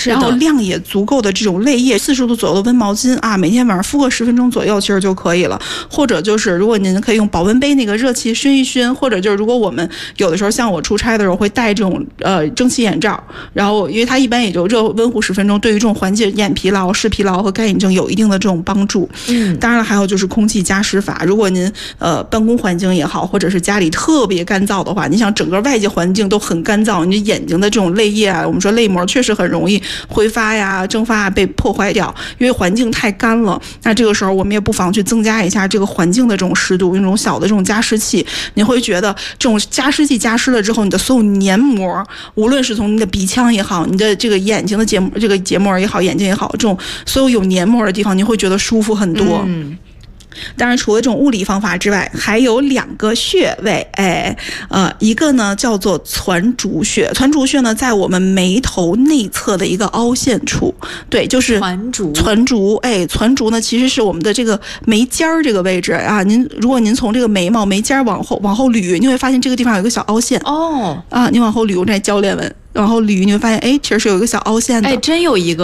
然后量也足够的这种泪液，40度左右的温毛巾啊，每天晚上敷个10分钟左右其实就可以了。或者就是如果您可以用保温杯那个热气熏一熏，或者就是如果我们有的时候像我出差的时候会戴这种蒸汽眼罩，然后因为它一般也就热温乎10分钟，对于这种缓解眼疲劳、视疲劳和干眼症有一定的这种帮助。当然了，还有就是空气加湿法，如果您办公环境也好，或者是家里特别干燥的话，你想整个外界环境都很干燥，你眼睛的这种泪液啊，我们说泪膜确实很容易挥发呀、蒸发啊被破坏掉，因为环境太干了。那这个时候我们也不妨去增加一下这个环境的这种湿度，用这种小的这种加湿器，你会觉得这种加湿器加湿了之后，你的所有黏膜，无论是从你的鼻腔也好，你的这个眼睛的结膜也好，眼睛也好，这种所有有黏膜的地方，你会觉得舒服很多。当然，除了这种物理方法之外，还有2个穴位，一个呢叫做攒竹穴。攒竹穴呢，在我们眉头内侧的一个凹陷处，对，就是攒竹，攒竹呢其实是我们的这个眉尖儿这个位置啊。如果您从这个眉毛眉尖往后捋，你会发现这个地方有一个小凹陷你往后捋，我这教练纹。然后捋，你会发现，其实是有一个小凹陷的。 真有一个。